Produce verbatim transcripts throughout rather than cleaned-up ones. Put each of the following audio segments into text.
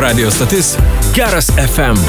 Radio stotis Geras F M.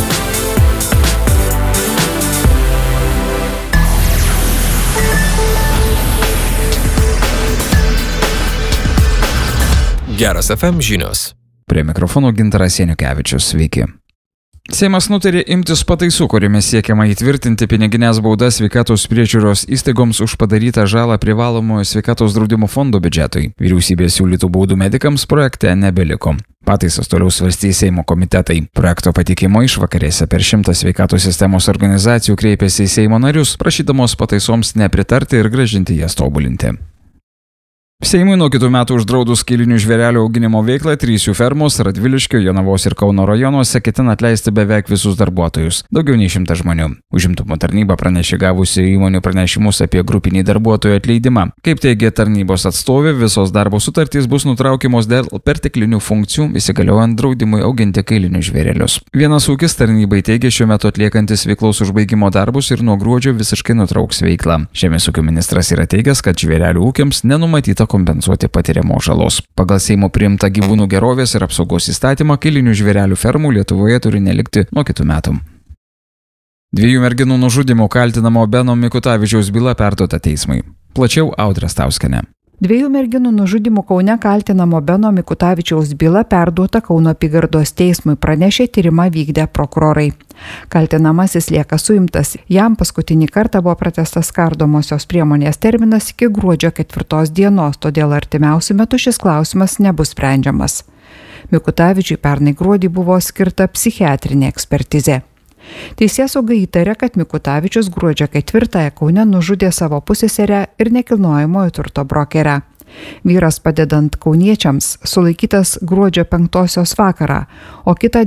Geras F M žinios. Prie mikrofono Gintaras Janukevičius. Sveiki. Seimas nutarė imtis pataisų, kuriomis siekiama įtvirtinti piniginės baudas sveikatos priežiūros įstaigoms už padarytą žalą privalomojo sveikatos draudimo fondo biudžetui. Vyriausybės siūlytų baudų medikams projekte nebeliko. Pataisas toliau svarstys Seimo komitetai. Projekto pateikimo išvakarėse per šimtą sveikatos sistemos organizacijų kreipėsi į Seimo narius, prašydamos pataisoms nepritarti ir grąžinti jas tobulinti. Seimui nuo kitų metų uždraudus kailinių žvėrelių auginimo veiklą, trys jų fermos Radviliškio, Jonavos ir Kauno rajonuose ketina atleisti beveik visus darbuotojus, daugiau nei šimtas žmonių. Užimtumo tarnyba pranešė gavusi įmonių pranešimus apie grupinį darbuotojų atleidimą. Kaip teigia tarnybos atstovė, visos darbo sutartys bus nutraukiamos dėl perteklinių funkcijų, įsigaliojant draudimui auginti kailinius žvėrelius. Vienas ūkis tarnybai teigia šiuo metu atliekantis veiklos užbaigimo darbus ir nuo gruodžio visiškai nutrauks veiklą. Žemės ūkio ministras yra teigęs, kad žvėrelių ūkiams nenumatyta kompensuoti patiriamos žalos. Pagal Seimo priimtą gyvūnų gerovės ir apsaugos įstatymą kailinių žvėrelių fermų Lietuvoje turi nelikti nuo kitų metų. Dviejų merginų nužudymu kaltinamo Beno Mikutavičiaus byla perduota teismui. Plačiau Audra Stauskienė. Dviejų merginų nužudymų Kaune kaltinamo Beno Mikutavičiaus byla perduota Kauno apygardos teismui, pranešė tyrimą vykdę prokurorai. Kaltinamasis lieka suimtas. Jam paskutinį kartą buvo pratęstas kardomosios priemonės terminas iki gruodžio ketvirtos dienos, todėl artimiausiu metu šis klausimas nebus sprendžiamas. Mikutavičiui pernai gruodį buvo skirta psichiatrinė ekspertizė. Teisėsauga įtarė, kad Mikutavičius gruodžio ketvirtąją Kaune nužudė savo pusseserę ir nekilnojamojo turto brokerę. Vyras padedant kauniečiams sulaikytas gruodžio penktosios vakarą, o kitą